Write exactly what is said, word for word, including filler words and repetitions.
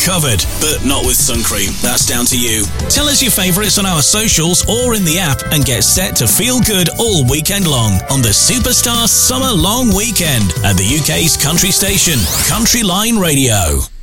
covered, but not with sun cream. That's down to you. Tell us your favourites on our socials or in the app and get set to feel good all weekend long on the Superstar Summer Long Weekend at the U K's country station, Country Line Radio.